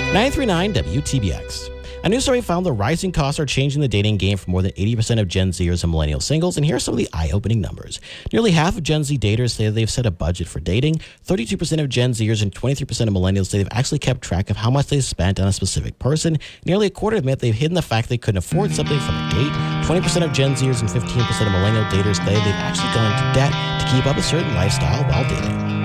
939 WTBX. A new survey found the rising costs are changing the dating game for more than 80% of Gen Zers and millennial singles, and here are some of the eye-opening numbers. Nearly half of Gen Z daters say they've set a budget for dating. 32% of Gen Zers and 23% of millennials say they've actually kept track of how much they've spent on a specific person. Nearly a quarter admit they've hidden the fact they couldn't afford something from a date. 20% of Gen Zers and 15% of millennial daters say they've actually gone into debt to keep up a certain lifestyle while dating.